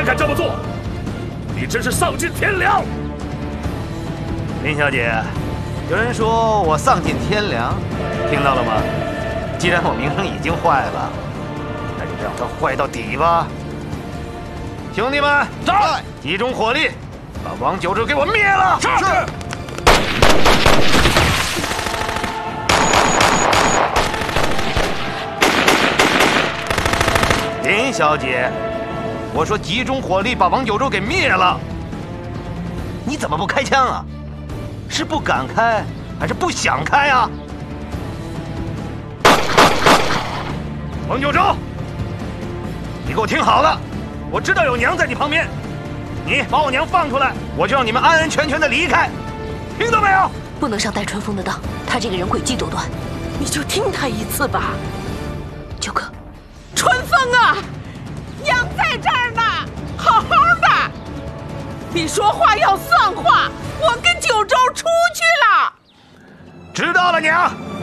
敢这么做，你真是丧尽天良！ 林小姐，有人说我丧尽天良，听到了吗？既然我名声已经坏了，那就让它坏到底吧！兄弟们， 在， 集中火力，把王九州给我灭了！ 是。 林小姐，我说集中火力把王九州给灭了，你怎么不开枪啊？是不敢开，还是不想开啊？王九州，你给我听好了，我知道有娘在你旁边，你把我娘放出来，我就让你们安安全全的离开，听到没有？ 不能上戴春风的当，他这个人诡计多端， 你就听他一次吧。 九哥， 春风啊，娘在这儿呢，好好的。你说话要算话，我跟九州出去了。 知道了，娘。